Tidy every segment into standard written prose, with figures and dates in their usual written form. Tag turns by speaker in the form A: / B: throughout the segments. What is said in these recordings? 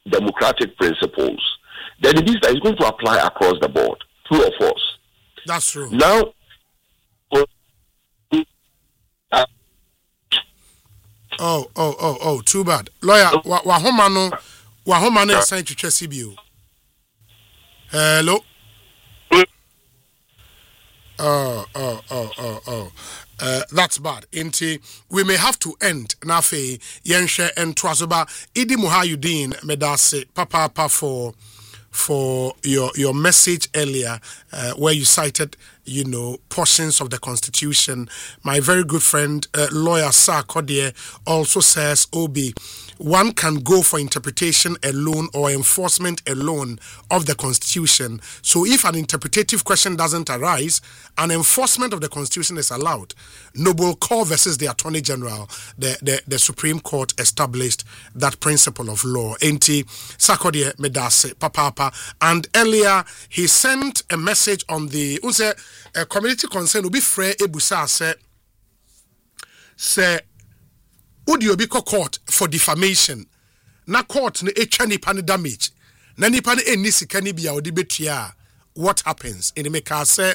A: democratic principles, then it means that it's going to apply across the board, true or false.
B: That's true.
A: Now,
B: too bad. Lawyer, wahoma no sign to CBU. Hello. That's bad. We may have to end. Nafe yenshe and trasoba. Idi Muhayudin medase papa for your message earlier, where you cited, portions of the Constitution. My very good friend, lawyer Sir Kodie, also says, Obi, one can go for interpretation alone or enforcement alone of the Constitution. So if an interpretative question doesn't arise, an enforcement of the Constitution is allowed. Noble Court versus the Attorney General, the Supreme Court established that principle of law. Enti Sakodie medase papa. And earlier he sent a message on the community concern will be free ebusa say would you be court for defamation? Na court ne etwa nipa ne damage. Na nipa ne eni sika ne bia odi betua. What happens? In the make say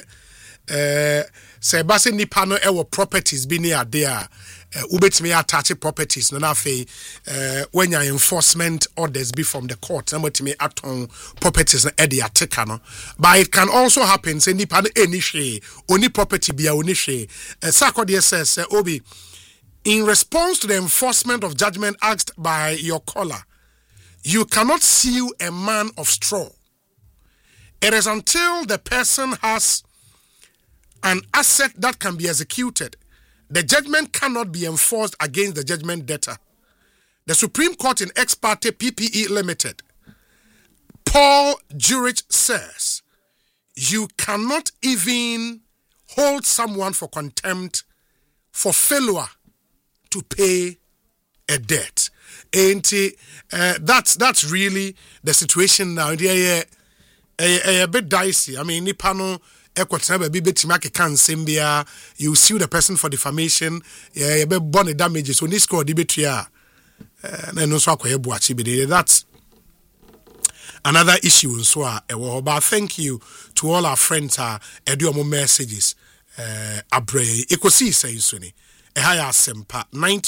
B: base nipa no ewo properties bi ne ade a ubetimi attach properties no na afei when your enforcement orders be from the court na motimi aton properties na e de ateka no. But it can also happen say nipa no eni hwe oni property bia oni hwe. Sakode says Obi, in response to the enforcement of judgment asked by your caller, you cannot sue a man of straw. It is until the person has an asset that can be executed, the judgment cannot be enforced against the judgment debtor. The Supreme Court in Ex parte PPE Limited, Paul Jurich says, you cannot even hold someone for contempt for failure to pay a debt. And that's really the situation now. A bit dicey. I mean, nipano ekotena be betimi akeka nsem bia, you sue the person for defamation, you be born damages so ni score di betua na no so akoye buachi be. That's another issue so but thank you to all our friends edu omo messages abre ekosi say so ni ehaya sempa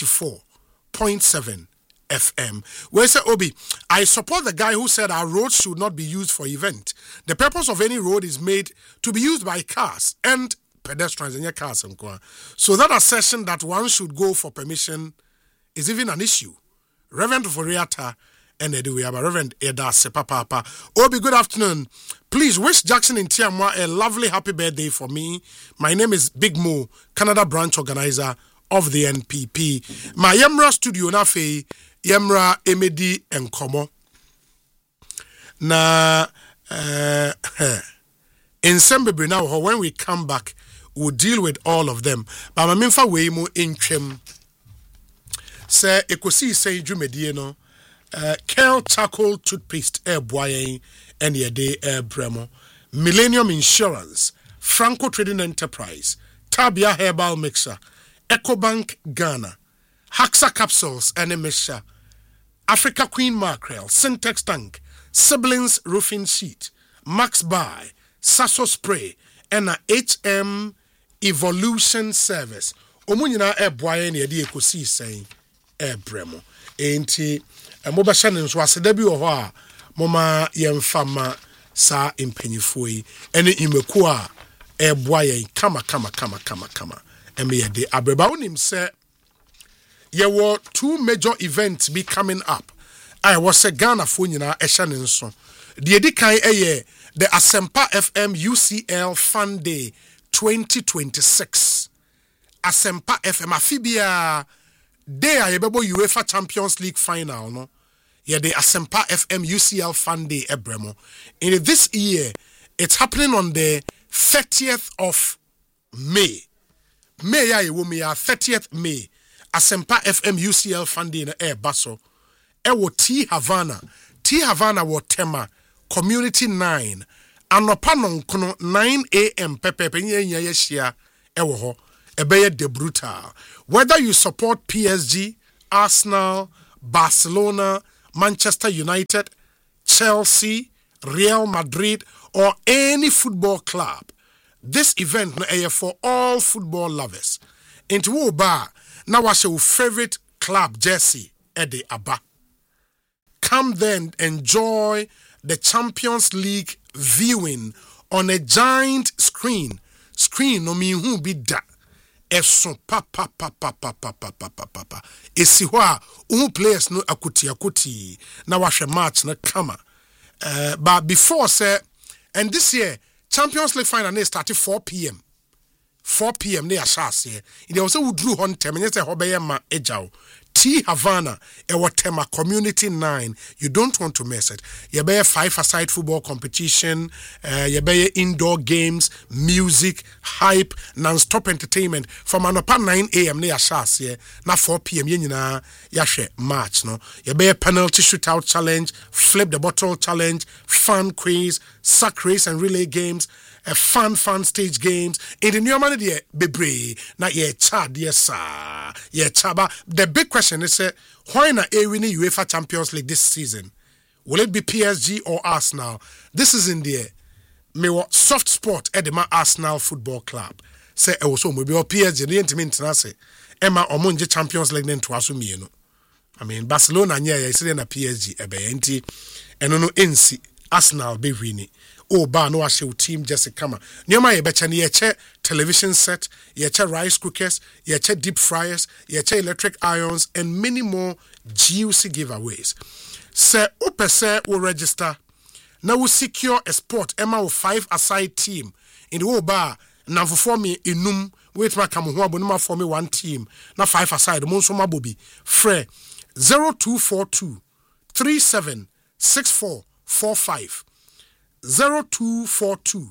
B: 94.7 FM. Where say Obi, I support the guy who said our roads should not be used for event. The purpose of any road is made to be used by cars and pedestrians in your cars. So that assertion that one should go for permission is even an issue. Reverend Foriata and we have a Reverend Eda Sepapapa. Obi, good afternoon. Please wish Jackson in Tiamwa a lovely happy birthday for me. My name is Big Mo, Canada branch organizer of the NPP. My Yemra studio na fe Yemra Emedi Enkomo. Na in Sembebri now, when we come back, we'll deal with all of them. But my minfa way mo inchem. Say ekosi say jumedie no. Kel Charcoal Toothpaste Boyen and Yede Bremo. Millennium Insurance, Franco Trading Enterprise, Tabia Herbal Mixer, EcoBank Ghana, Haxa Capsules and Emesha, Africa Queen Mackerel, Syntex Tank, Siblings Roofing Sheet, Max Buy, Sasso Spray, and HM Evolution Service. Omunyina Boyen Yede Ekosi saying Bremo. Enti moba shanen so aseda bi wo ho a moma yemfama sa impanyifo yi ene imeku a eboa yen kama eme yede abreba wonim se ye were two major events be coming up. I was a Ghana fo nyina ehye nso de edi kan eye the Asempa FM UCL Fun Day 2026. Asempa FM afibia day a yebebo UEFA Champions League final no. Yeah, the Asempa FM UCL Fun Day Ebremo. In this year, it's happening on the 30th of May. May ya 30th May. Asempa FM UCL Fun Day in Baso. Ewo T Havana. T Havana wo tema Community 9. Anopa nonkono 9 a.m. pepe nye yeshia ewo ho. Ebeye de brutal. Whether you support PSG, Arsenal, Barcelona, Manchester United, Chelsea, Real Madrid, or any football club. This event is for all football lovers. Into wo ba na what's your favorite club jersey Eddie Abba. Come then enjoy the Champions League viewing on a giant screen. Screen no mean who be that. Eso pa. Esi hwa players no akuti na wahwe match na kama. But before say, and this year Champions League final started 4 p.m. 4 p.m. near Shas. It also would drew on time and say Hobeyama Ejao. T Havana, Ewatema Community 9. You don't want to miss it. You bear 5-a-side football competition, you bear indoor games, music, hype, non-stop entertainment from an upon 9 a.m. near Shas, na 4 p.m. Yenina Yashe match. No, you bear penalty shootout challenge, flip the bottle challenge, fun quiz, sack race and relay games. A fun stage games in the new man there bebre na ye chad yes sir ye chaba. The big question is why not win the UEFA Champions League this season? Will it be PSG or Arsenal? This is in the me soft spot at the Arsenal Football Club. Say also maybe or PSG the intimate say Emma omonje Champions League then to assume no. I mean Barcelona nya ya say na PSG ebe enti eno no NC Arsenal be winning. Oh, ba no ashe team just kama. Nyoma ye becha ni yeche television set, yeche rice cookers, yeche deep fryers, yeche electric irons, and many more juicy giveaways. Se upese will register. Now we secure a spot. Emma will 5-a-side team in the whole bar. Now for me inum wait ma kamuwa bonuma for me one team. Now 5-a-side. Monso mabobi. Fre 0242 376445. 0242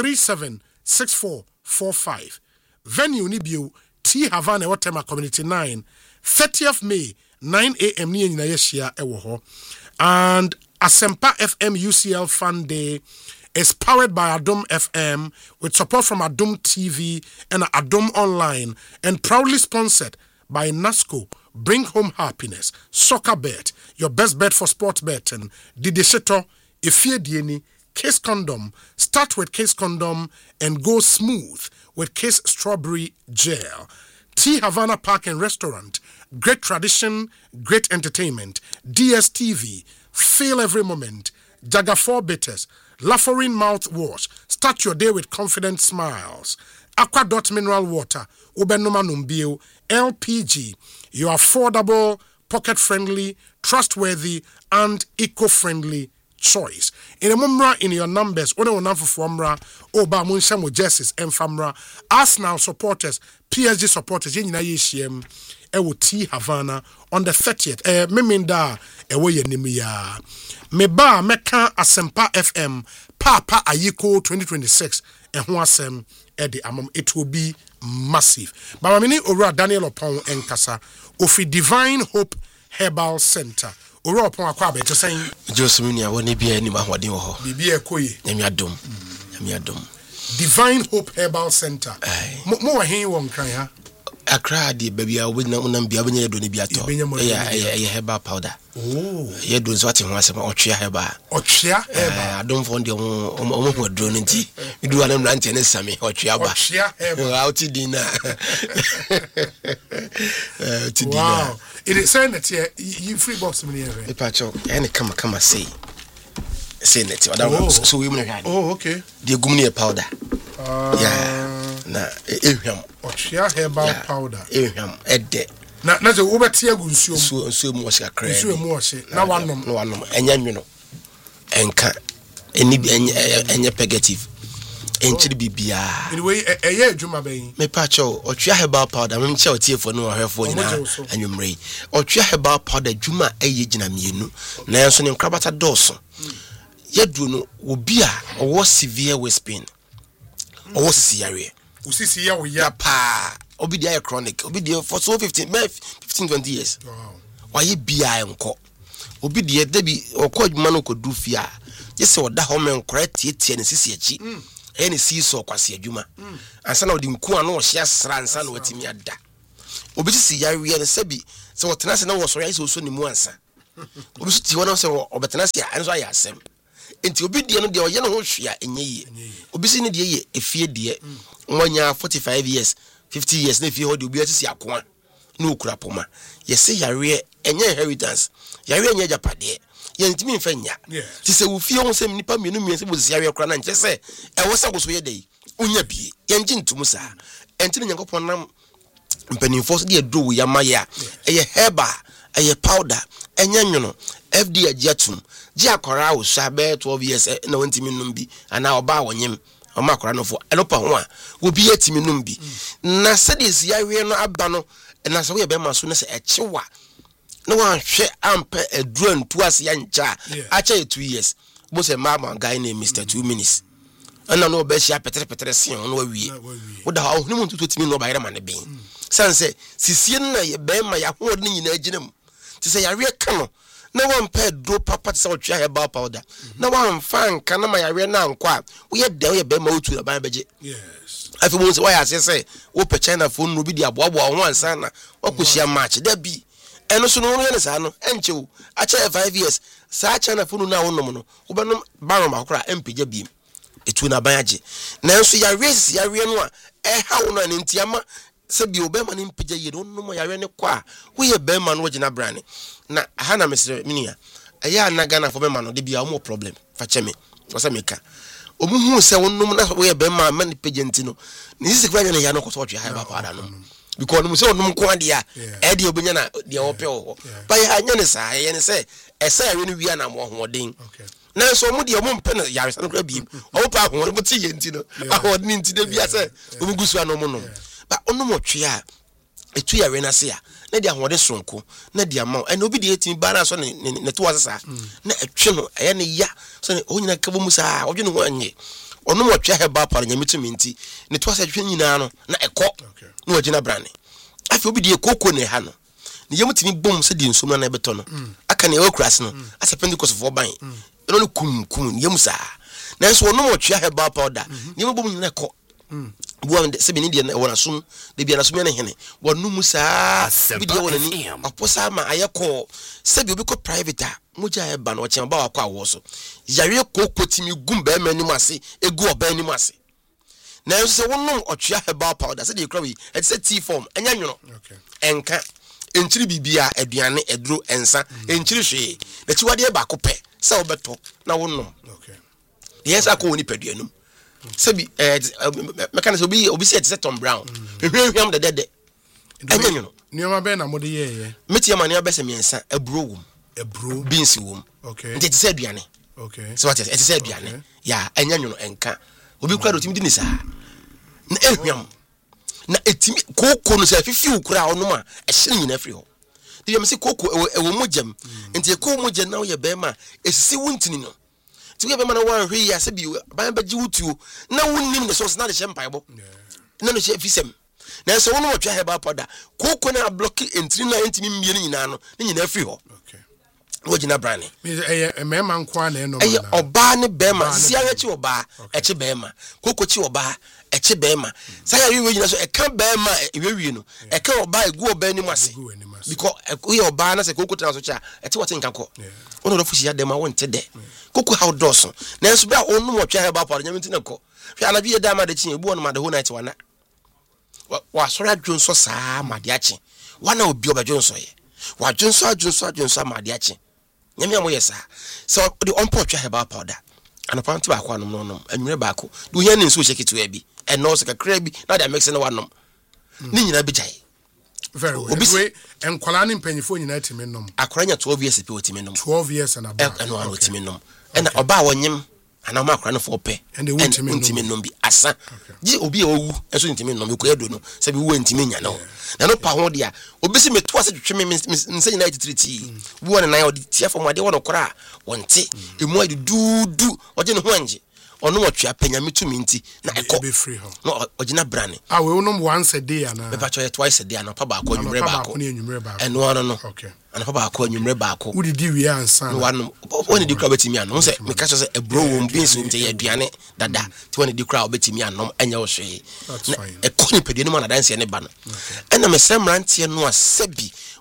B: 376445. Venue Nibio T Havana Watema Community 9, 30th May 9 a.m. near Yeshia Ewoho. And Asempa FM UCL Fun Day is powered by Adom FM with support from Adom TV and Adom Online and proudly sponsored by NASCO. Bring home happiness. Soccer bet, your best bet for sports betting. Didisheto, Ifie Dieni, Case Condom. Start with Case Condom and go smooth with Case Strawberry Gel. T Havana Park and Restaurant. Great tradition, great entertainment. DSTV. Feel every moment. Jaga 4 Bitters. Laforin mouthwash. Start your day with confident smiles. Aquadot Mineral Water. Ubenoma Numbio. LPG. Your affordable, pocket-friendly, trustworthy, and eco-friendly choice. In a mumra in your numbers, one on for Fomra, Oba Munshamo Justice and Famra, Arsenal supporters, PSG supporters, Yina Yishiem, Ewo T Havana on the 30th. Meminda, Ewo Yenimia. Meba Meka Asempa FM, Papa Ayiko 2026, and Huasem Eddie Amom. It will be massive. But I mean, Ora Daniel Opon and Kasa, Ofi Divine Hope Herbal Center. Ora Opon Akwabe, just saying,
C: Josephine, I won't be any more.
B: Bibi Ekoye,
C: Yamiadum.
B: Divine Hope Herbal Center. More here won't cry,
C: I cried, baby. I would not be able to do a herbal powder. Oh, you're doing what you want or chia herbal. Or chia herbal. I don't want your drone tea. You do an ranch and Sammy or chia herbal out to dinner.
B: Wow. It is saying that you free box me here.
C: Pacho, and come say that. So we will have.
B: Oh, okay.
C: The gumnia powder. Yeah. Na
B: Ochia herbal powder.
C: Edde.
B: Na the Ubetia Gunsu.
C: So much a crazy.
B: So much. Now one no.
C: And you enka any pegative. Enchiri bibia.
B: Anyway, a year Juma Bay.
C: Me pacho, Ochia herbal powder. I'm sure tea for no hair for you and you may. Ochia herbal powder, Juma a yejina mienu. Nanson in Crabata Dawson. Yedruno will be a was severe waist pain. Or was Sierra? Usisi ya we pa. Obidia chronic. Obidia for so 15-20 years. Wow. Why ye be I uncle? Obidia Debbie or called Mano could do fear. Just so that home and correct it and sissy. Any seesaw quasi juma. And son of the Nkuano, she has ran son with him at that. Obisi Yari and Sebi. So what Nassana was right so soon in Mwansa. obi so ti wona se obetena se anso aye asem enti obi die no de oye no ho hwea enye ye obi si ne de ye efie de wonya 45 years 50 years na efie ho de obi atisi akoa na okura poma yese yare enye inheritance yare enye japade yentimi mfanya ti se wo fie ho se nipa mienu se bo yare kura na nche se e wo sa go so ye dey unya bi yenji ntumu sa enti ne Nyankopon nam mpanimfo so de adro ya maya eye herba eye powder enya nwono fd agiatum gi akora wo sha be 12 years na wantimi num bi ana oba wonyem o makora no fo enopa ho a wo bi yatimi num bi na sedis yawe no aba no na so ye be ma so na se echewa na wan hwe ampe adro ntu ase ya ncha acha 2 years bo se mama guy name Mr 2 minutes ana no be hia petere sion no awie wo da ho hunu ntutu timi no ba yere ma ne ben sanse sisie na ye be ma ya ho ni nyina aginam ti se yawe ka no na wan pa do papa se otwa herbal powder na wan fan ka na ma yawe na nkwa wo ye de wo ye be ma otu na ban beje afi mo se wa ya se wo pe China phone no bi di aboabo ho ansa na wakohia match da bi eno so no ye ne sa no enche acha 5 years sa China phone na wonom no wo be no baro makora empija bi etu na ban age na enso yawe no a ha wo no ntiama se bi obema ni mpija ye no no yawe ne kwa wo ye be ma no gina brane na ha na mesre minia aya na Ghana for be ma no de bia o mo problem fa cheme wasa meka omuhu se wonum na wo ye be ma ma ni pejenti no ni sisi kwa ne ya no ko so twa ha ba pada no because no se wonum ko ade a e de obenya na de wo pe wo ba ya anya ne sa ye ne se esa yawe no wi na mo hoden na so mu de mo mpe na yawe san kra bi o pa ho mo ti ye enti no ahoden enti de bia se omugusu ano mo no ba onu mo twe a etu yawe na se a na de ahode sonko na de ama ena obi de etimi ba na so ne to wasesa na etwe no eye ne ya so ne onyina ka bo musa odwe no anye onu mo twe heba par nyamitumi enti ne to wasa twe nyina no na ekọ na wagina brane afi obi de kokko ne ha no ne yamutimi bom se de nsum na ebeto no aka ne wakras no asa Pentecost for ban eno no kum yamusa na so onu mo twe heba powder ne bom nyina ekọ buam se bi ni de wona sum de bia na sum ne hene wonu musa bi de wona ni aposa ma ayeko se bi obi ko private a moja e ba no che ba wakwa wo so yare kokotimi gum ba ma ni ase egu oba ni ase na se wonu otwea herbal powder se de kra wi et se tea form enya nwono enka enchiri bibia aduane eduro ensa enchiri hwe na ti wade ba ko pe se obeto na wonu yes akọ woni paduanum sebi mechanics obi say it's Tom Brown hwehwehwam de enye no
B: nioma be na mode ye
C: meti amane abese miensa ebro beans wom nti ti say aduane so what it say aduane ya enye no enka obi kura rotimi di ni sa na ehwam na etimi koko no say fifi ukura onum a ehye nyina afri ho de yem say koko ewo mojam nti koko mojam na ye be ma esisi wuntini no tiwe be mana wan hwe ya se bi ban ba ji wutu na wonnim ne so na de chempaibo na no che fisem na so wono watwa heba poda koko na block entry na entimi mmie nyina no ne nyina afri ho wogina brane
B: mema nkwa na eno
C: eye oba ne bema sia chi oba eche bema koko chi oba eche bema saya wi nyina so eka bema ewewie no eka oba egu oba ni mase because we oba na se koko tena so cha ete wote nkanko ono do fushi ya dem a wonte de koko how doso na enso bia onu watwa heba poda nyamti na ko hwe anadwe da ma de chi ebu onu ma de ho night wana wa sora dwonso saa ma de achi wana obi obadwonso ye wa dwonso ma de achi nyame amoyesa so the on pot heba powder anapanti ba kwa nom anwure ba ko do nya ne nso chekitu abi eno so kakra bi na da mix na wanom ni nyina bi jai
B: very well enkwala ne mpanyifo nyina timi nom
C: akoranya 12 years pe otimi nom
B: 12 years and above
C: eno ano otimi nom ena oba wonyem ana ma akora no for pe ntimi nom bi asa ji obi owu enso ntimi nom ko edo no se bi wo ntimi nya no na no pa ho dia obi se meto ase twetwe me nse nyina titriti wo ne nan odi tia fo mo de wo no kora wonte emu adi dudu oje ne ho anje ono watwa panya mitumi nti na eko no ogina brane
B: we unom once a day ana
C: be pacho twice a day ana pa ba ko nwumre ba ko eno ano no ana pa ba ko nwumre ba ko
B: udi di wi ansa
C: no wano woni di kra betimi anom se me ka so se ebro wo mbinsi wo mte aduane dada ti woni di kra betimi anom enya wo hwe eko ni pedie no na danse ne ba no ena me semrantie no asabi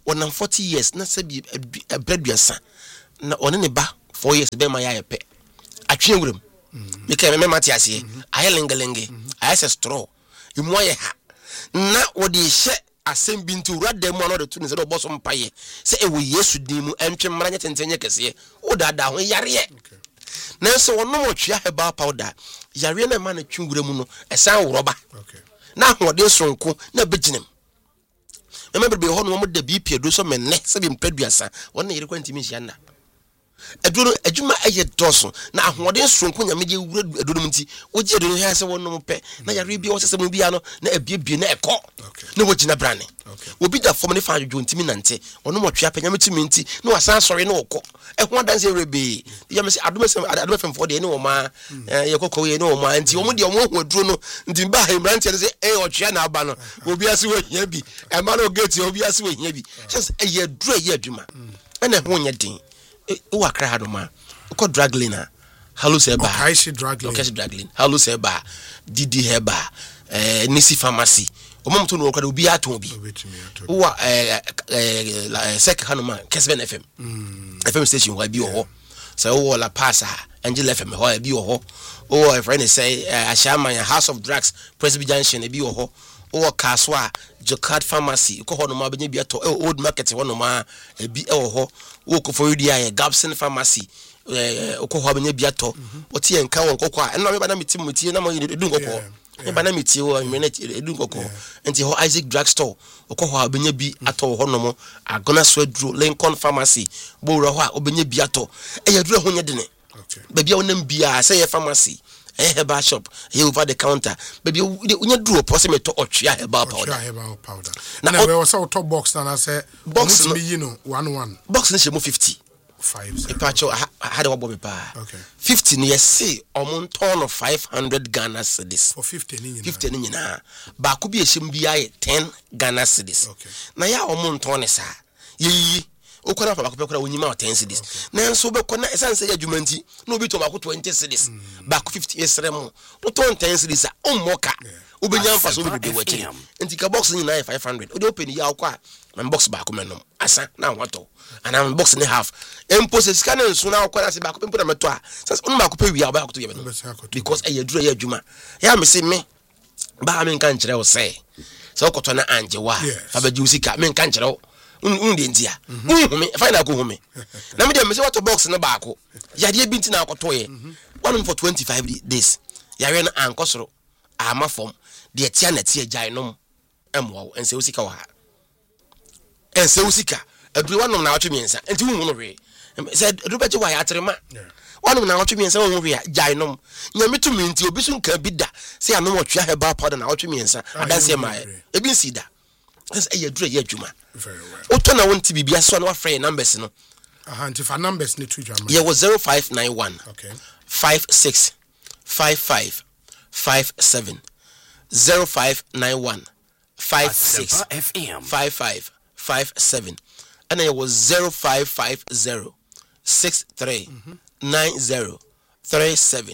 C: One 40 years, na sabi a bread biasa. Na one ne ba 4 years be my yape. Atwe wurum. Because me matiase. Aye lengelenge. Aye se straw. Imu ye ha. Na wodi hye asem bi nti wura dem ano de to ne se do boso mpaye. Se e wo Yesu din mu entwe mranya tentenye kese. Wo dada ho yare. Na so wono mo twia heba powder. Yare na ma na twungura mu no esan woroba. Na hode sonko na beginem. Remember be ho no mo da BP do so menne se bi mpaduasa. Wona yire kwantimi hia na. Eduro adwuma aye doso na ahode sonko nyame je wura eduro nti oje eduro hia se wono mo pe na yare bi wo sese mo bia no na abiebie na ekọ na wogina brane obi da fom ne fa adwo ntimi nante wono mo twia panya metimi nti na wasan sori na okọ ehun adanse rebe ya me se adome fem for de ne wo ma ye kokọ ye ne wo ma nti wo mo de wo hu aduro no nti ba ha imrante se otwia na aba no obi ase wo hia bi e ma no gate obi ase wo hia bi just ye aduro ye adwuma na ho nya din o akra ha no ma ko draglina Hello Seba
B: Okashi Draglin
C: Hello Seba Didi Heba Nisi Pharmacy omomto no kwada obi aton bi o sek hanoma Kesben FM FM station wa bi ho so o la passa Angel FM ho bi ho o a friend say Ashama House of Drugs Presbyterian Junction bi ho o Kaswa Jokad Pharmacy ko ho no ma be bi ato old market ho no ma bi ho o ko for UDI Gabson Pharmacy okoho abanya biato oti enka won kokko a na me bana metim mutie na mo edun kokko me bana metie wo me na edun kokko enti ho Isaac Drugstore okoho abanya bi ato ho no mo Agona so aduro Lincoln Pharmacy bo wura ho a obanya bi ato eya duro ho nye dene ba bia wonam bia say pharmacy herbal shop over the counter baby unya duro pose meto otwea herbal powder
B: na we was out top box na say box me you know 11
C: box na shemo 50
B: 5
C: Pacho had a bob pa.
B: Okay.
C: 50 near say on ton of 500 Ghana cedis.
B: For 50
C: na. Ba could be a shimbi 10 Ghana cedis.
B: Okay.
C: Na ya on ton sa. Ye okona fa bakopekora wonyima 10 cedis. Na so be kona esanse ya jumanti no bi to ba 20 cedis. Ba 50 esrem. No ton 10 cedis a moka. Ubenya mfa so be wachi. Enti ka box ni na 500. Ode open ya akwa na box ba ko menom. Asa na wato. And I'm boxing half. Impose scanning soon now, quite as a back up and put a since on my copy we are back to you because I drew a juma. Yeah, me see me. Bahamin country will say. So Cotona Anjewa, Faber Jusica, men country. Undia. Find out who me. Let me tell you what a box in the back. Yadia been to now toy. 1 for 25 days. Yaren and Cosro. I'm a form. The Tiana Tia Ginom. Wow, and Seusika. And Seusika. Everyone na watch me nsa enti hu no hwe said rubeje wa ya trema one na watch me nsa hu hwe jai nom nyame to me enti obi so nka bi da say anom otwa heba powder na watch me nsa adanse ma ebi nsi da say dure ye adwuma very well oto na wonti bibia so na wa free numbers no
B: anti for numbers ni tu jama
C: yeah was 0591
B: okay
C: 56 55 57 0591 56 55 57 and it was 0550 63 90 37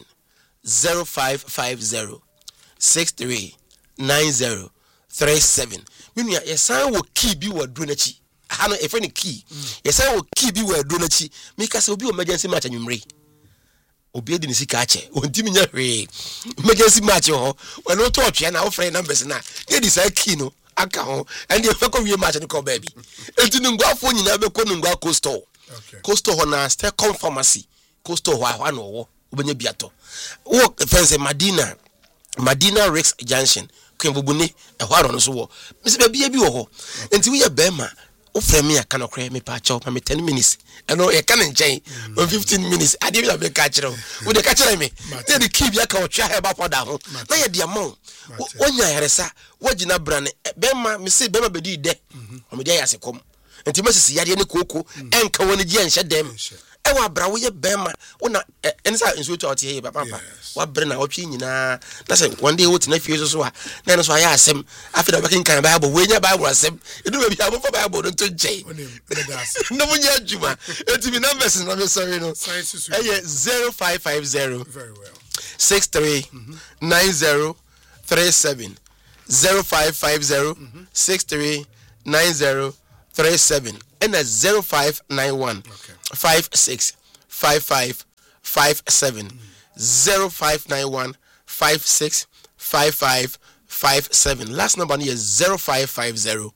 C: 0550 63 90 37 meaning yesan wo key bi wo dro nachi ha no e friend key yesan wo key bi wo dro nachi make say obi emergency match anwumre obi edi ni sika ache ontimi nya hwe emergency match ho when to otwe na wo friend numbers na ye di say key no aka ho and the feko wie match ni ko baby enti ngwafo nyina be ko ngwa coastal coastal ho na Stecom Pharmacy coastal ho no wo obenya biato wo fence Madina Rex Junction kwembubune ho aro no so wo mse ba bia bi wo ho enti wo ye bema wo frame aka no kra me pa cha me 10 minutes eno ye kan nchen 15 minutes ade bi na be ka kire wo de ka kire me dey the key bi aka wo twa heba poda ho na ye de amon wonya yaresa wogina brane bema me se bema bedi de o me de yasekom enti masisi yade ne koko enka woni gi enhye dem ewa bra wo ye bema wona ensa nso to ote he papa wa bre na otwe nyina na se one day wo tina fie so a na no so aya asem afida bakin kan bible we nya bible asem edu be bia bo for bible no to jey no munya adwuma enti mi numbers na me sorry no 0550
B: very well
C: 63 90 37 0550 63 90 37 and a 0591 56 55 57 0591 56 55 57. Last number is 0550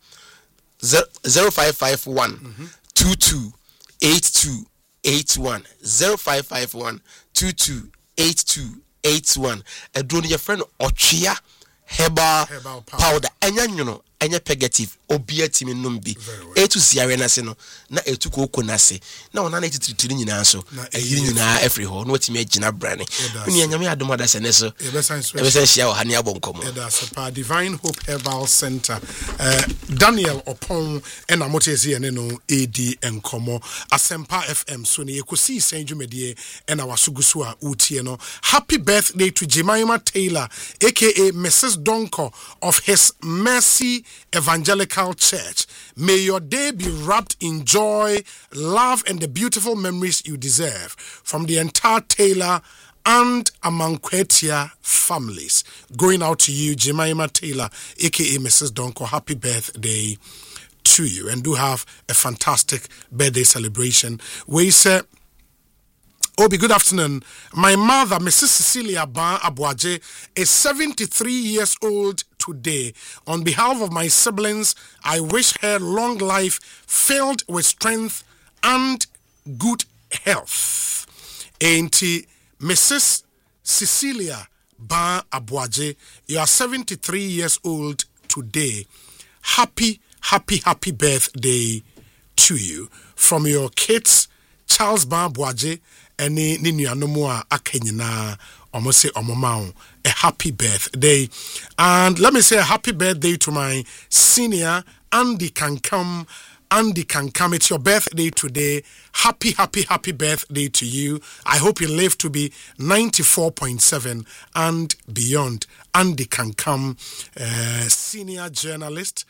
C: 0551 22 82 81 0551 22 82 81. A drone your friend Ochia herbal powder and anya pegative obia timi numbi etu siare na se no na etu koko na se na ona na titiri nyina so ayiri nyina every ho no timi agina brane uni anyame adom ada se ne so ebe shia o hane abonkomo
B: pa Divine Hope Herbal Center Daniel Opon ena motezi ene no edi enkomo Asempa FM so ne ekosi senjumedie ena wasugusu a utie no. Happy birthday to Jemima Taylor aka Mrs. Donko of His Mercy Evangelical Church. May your day be wrapped in joy, love, and the beautiful memories you deserve from the entire Taylor and Amankwetia families. Going out to you, Jemima Taylor, aka Mrs. Donko. Happy birthday to you, and do have a fantastic birthday celebration. We say, Obi, good afternoon. My mother, Mrs. Cecilia Ban Abuaje, is 73 years old today. On behalf of my siblings, I wish her long life filled with strength and good health. Auntie Mrs. Cecilia Ban Abuaje, you are 73 years old today. Happy birthday to you. From your kids, Charles Ban Abuaje, any ninuanomo akanyina almost say omomao a happy birthday. And let me say a happy birthday to my senior Andy Kankam. It's your birthday today. Happy birthday to you. I hope you live to be 94.7 and beyond. Andy Kankam, senior journalist,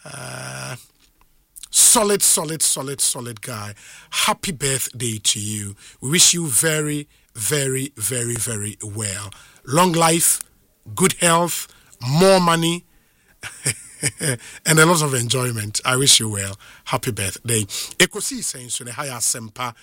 B: solid guy. Happy birthday to you. We wish you very well. Long life, good health, more money, and a lot of enjoyment. I wish you well. Happy birthday. Ekosi sensu ne haya sempa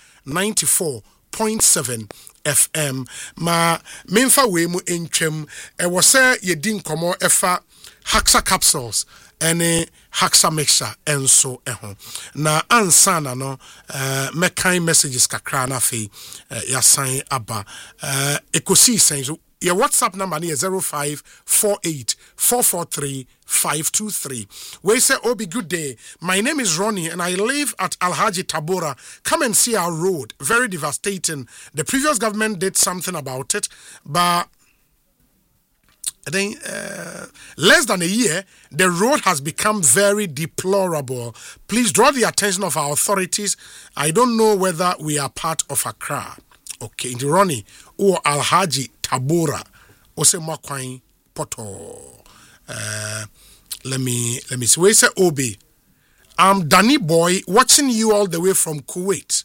B: 94.7 FM. Ma memfa we mu entwem e wo se yedin komo efa Haxa capsules ene Haxa mixture enso eho na ansana no mekan messages kakra na fe ya sign aba ekosi senso your WhatsApp number is 0548 443 523. We say, Obi, good day. My name is Ronnie and I live at Alhaji Tabora. Come and see our road. Very devastating. The previous government did something about it, but then less than a year, the road has become very deplorable. Please draw the attention of our authorities. I don't know whether we are part of Accra. Okay, Ronnie or Alhaji Tabora ose makwan poto. Let me see. We say Obi. I'm Danny Boy watching you all the way from Kuwait.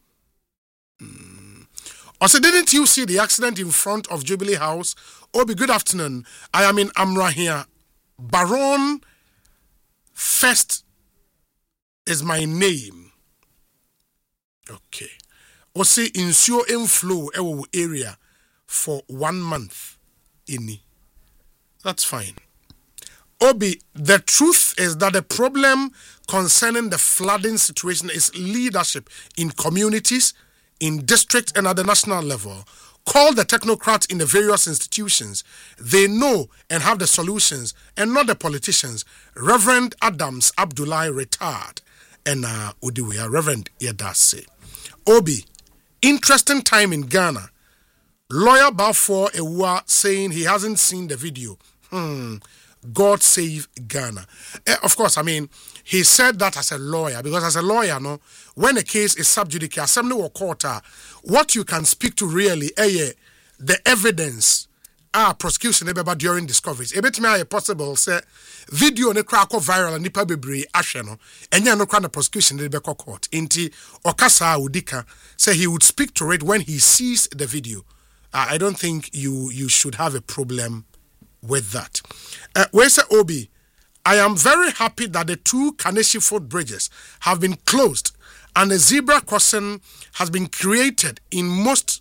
B: Also, didn't you see the accident in front of Jubilee House? Obi, good afternoon. I am in Amra here. Baron First is my name. Okay. Ose insuo inflow ewo area for 1 month. That's fine. Obi, the truth is that the problem concerning the flooding situation is leadership in communities, in district and at the national level. Call the technocrats in the various institutions. They know and have the solutions and not the politicians. Reverend Adams Abdullah retired and Udiwe, Reverend Yedase. Obi, interesting time in Ghana. Lawyer Balfour Ewa saying he hasn't seen the video. God save Ghana. Of course, I mean, he said that as a lawyer, because as a lawyer, no, when a case is sub judice, assembly or court, what you can speak to really, the evidence, prosecution during discoveries. A bit may possible say video ne crack viral and nipa bebre asheno, and no kind of prosecution in the court. Inti Okasa Udika say he would speak to it when he sees the video. I don't think you should have a problem with that. Where's Obi? I am very happy that the 2 Kaneshi footbridges have been closed and a zebra crossing has been created in most.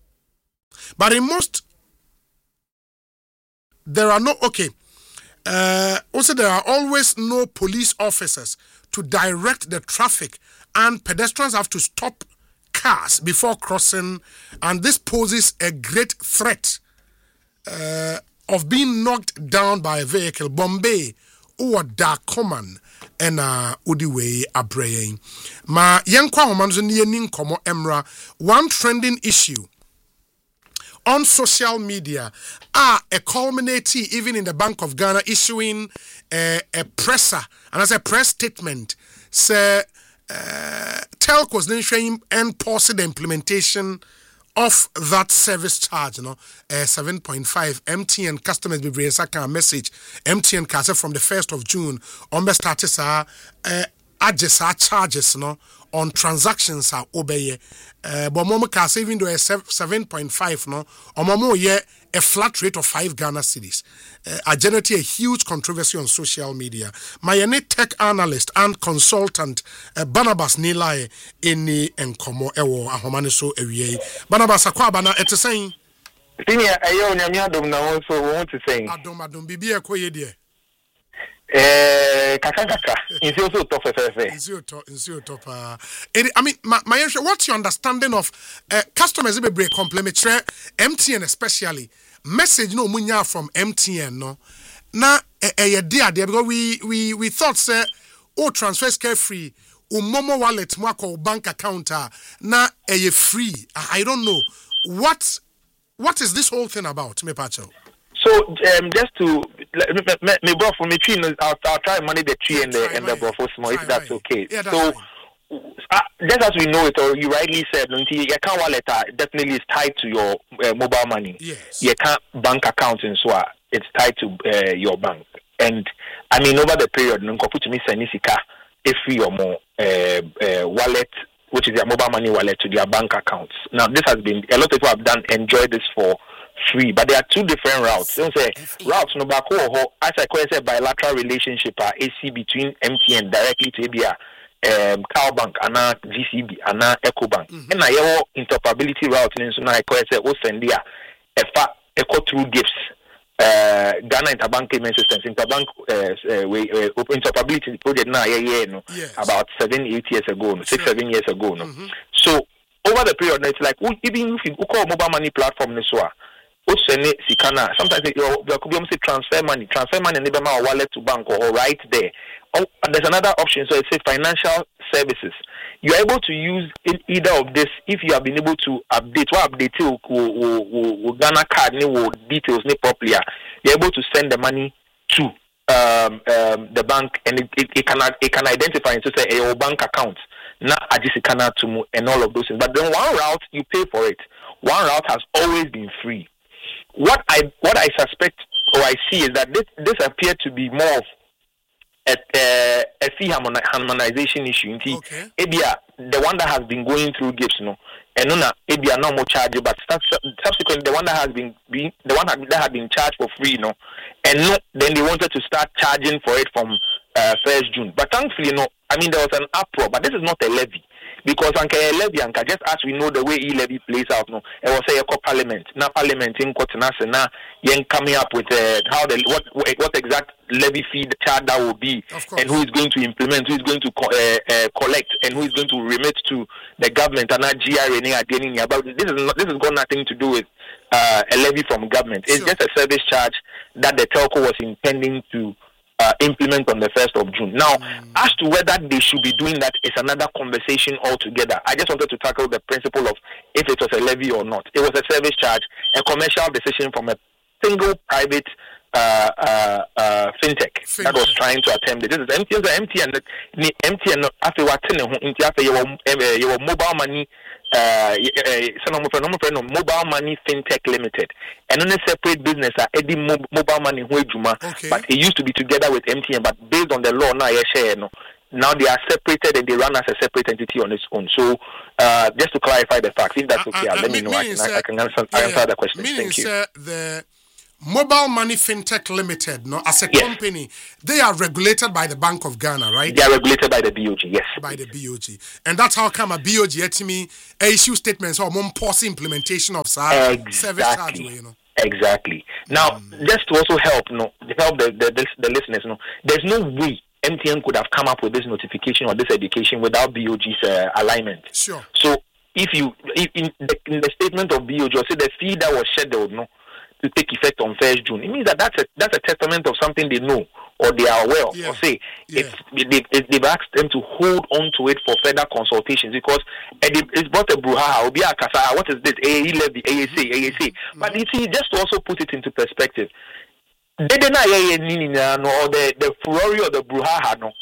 B: There are no, also there are always no police officers to direct the traffic, and pedestrians have to stop cars before crossing, and this poses a great threat of being knocked down by a vehicle. Bombay or Dakoman and Udiwe Abraying. Ma Yankwa Omanzo Nianin Komo Emra, one trending issue on social media are a culminating even in the Bank of Ghana issuing a presser, and as a press statement, say telcos then and pause the implementation of that service charge, 7.5 MTN customers be bring a message. MTN can say from the 1st of June, started charges on transactions are obey. But Momo can say even though 7.5 a flat rate of 5 Ghana cedis. I generate a huge controversy on social media. My tech analyst and consultant Barnabas Nilai Eni Enkomo Ewo Ahomane so ewie. Barnabas Akwabana ete saying
D: Senior ayo nyame adom na won so won to saying
B: adom bibia ekoye de
D: kaka insi so to fefe
B: insi top I mean my what's your understanding of customers be break complementary MTN especially message no munya from MTN no na there because we thought say transfers carefree Momo wallet mo akọ bank account na free. I don't know what is this whole thing about, me pacho.
D: So just to me bro for me tree, I'll try and manage the tree and the bro for small if that's okay.
B: Yeah, that's
D: so just as we know it, or you rightly said, your account wallet definitely is tied to your mobile money.
B: Yes.
D: Your bank account and so it's tied to your bank. And I mean over the period, put me senisika if your more wallet, which is their mobile money wallet, to their bank accounts. Now this has been a lot of people have enjoyed this for free, but there are 2 different routes. Don't say routes no back as I call it bilateral relationship AC between MTN directly to ABA Cow Bank and GCB and EcoBank. And I have interoperability route so now I call it Osendia echo through gifts. Ghana Interbank Payment Systems, Interbank interoperability project now about 7-8 years ago, 6-7 years ago. So over the period, it's like even if you call mobile money platform sometimes there could be transfer money and my wallet to bank or right there. Oh, there's another option, so it's a financial services. You're able to use either of this if you have been able to update Ghana card details properly. You're able to send the money to the bank, and it can identify and say your bank account, not and all of those things. But then one route you pay for it. One route has always been free. What I suspect or I see is that this appeared to be more of a fee harmonization issue.
B: Okay.
D: The one that has been going through gifts, and no more charge, but subsequently the one that has been that had been charged for free, and then they wanted to start charging for it from 1st June. But thankfully, there was an uproar, but this is not a levy. Because levy just as we know the way levy plays out, it was a parliament. Now parliament in Kotanasa now coming up with what exact levy fee the charge that will be, and who is going to implement, who is going to collect, and who is going to remit to the government and not GRA. But this has got nothing to do with a levy from government. It's just a service charge that the telco was intending to implement on the 1st of June. Now, as to whether they should be doing that is another conversation altogether. I just wanted to tackle the principle of if it was a levy or not. It was a service charge, a commercial decision from a single private fintech that was trying to attempt it. This is MTN. After your mobile money. Mobile money fintech limited, and on a separate business mobile money but it used to be together with MTN, but based on the law now they are separated and they run as a separate entity on its own. So just to clarify the facts, if that's okay, let me know. I can answer the question. Thank you.
B: The Mobile Money Fintech Limited, no, as a company, they are regulated by the Bank of Ghana, right?
D: They are regulated by the BOG, yes.
B: By the BOG. And that's how come a BOG to me issue statements or more policy implementation of service charge, you know.
D: Exactly. Now, just to also help the listeners, there's no way MTN could have come up with this notification or this education without BOG's alignment.
B: Sure.
D: So, if in the statement of BOG, or say the fee that was scheduled, to take effect on 1st June, it means that's a testament of something they know or they are aware of, or say they've asked them to hold on to it for further consultations because it's brought a brouhaha. What is this? AAC. But you see, just to also put it into perspective, they didn't know the furore or the brouhaha. No.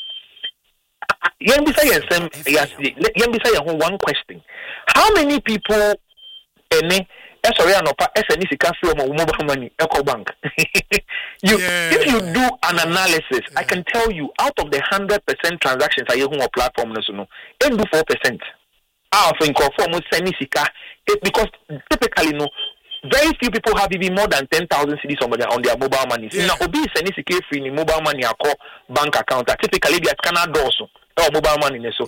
D: One question: how many people mobile money Eco Bank? If you do an analysis, I can tell you out of the 100% transactions I use on platform, do 4%. I think almost because typically very few people have even more than 10,000 cedis on their mobile money. Now, obi send free mobile money account bank account. Typically, they scan also or mobile money. So,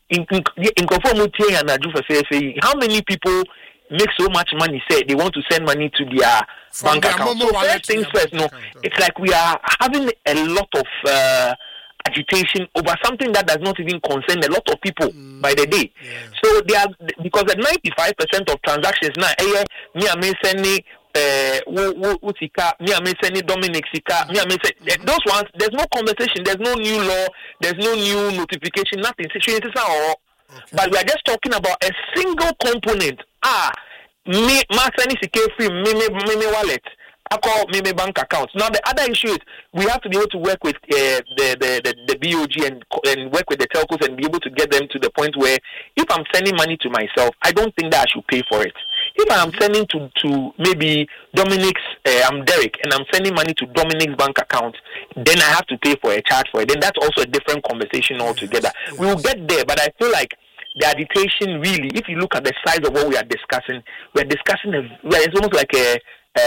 D: how many people make so much money? Say they want to send money to their bank account. So first things first, it's like we are having a lot of agitation over something that does not even concern a lot of people by the day. So they are, because at 95% of transactions now, me I may send Dominic Sika, those ones, there's no conversation, there's no new law, there's no new notification, nothing. But we are just talking about a single component. Me free, me wallet. I call me bank accounts. Now the other issue is we have to be able to work with the BOG and work with the telcos and be able to get them to the point where if I'm sending money to myself, I don't think that I should pay for it. If I'm sending to maybe Dominic's, I'm Derek, and I'm sending money to Dominic's bank account, then I have to pay for a charge for it. Then that's also a different conversation altogether. We will get there, but I feel like the agitation really, if you look at the size of what we are discussing, it's almost like a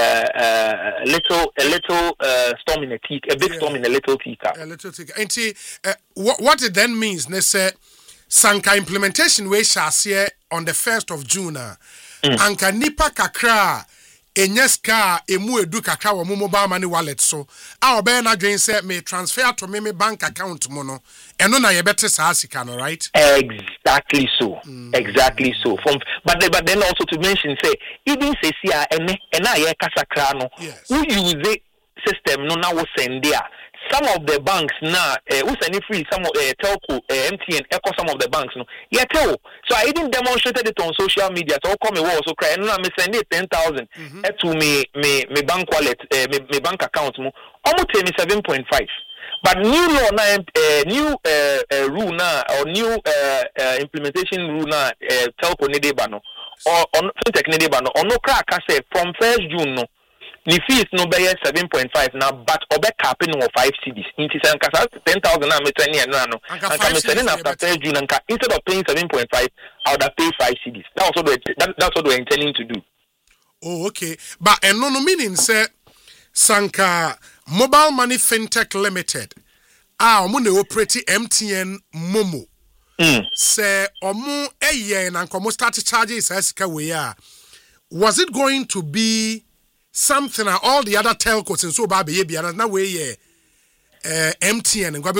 D: little storm in a tea, a big storm in a little teacup.
B: A little teacup. And see, what it then means, let's say, Sanka implementation we shall see on the 1st of June. Anka nipa kakra enyeska emu edu kakra wo mobile money wallet so a obe na dwen say me transfer to me bank account mo no eno na ye bete sa sika no, right?
D: Exactly so. Exactly so. But then also to mention say even say sia ena ye kasakra no who use the system no now send there. Some of the banks now, who send free, some of telco, MTN, echo some of the banks, tell. So I even demonstrated it on social media. So come me also cry. No, I send it 10,000 to me bank wallet, me bank account. Almost me 7.5. But new law now, new rule now, or new implementation rule now, telco nedebano or fintech nedebano or no crack. I say from 1st June no. The fee is no better 7.5 now, but over capping of 5 CDs. Into 10,000 I'm sending after 3rd June, and instead of paying 7.5, I would have paid 5 CDs. That's what we're intending to do.
B: Oh, okay. But and no meaning say Sanka Mobile Money Fintech Limited. Omo operate MTN Momo. Say omo and ankomo start charging sika we are. Was it going to be something all the other telcos and so baby now we MTN and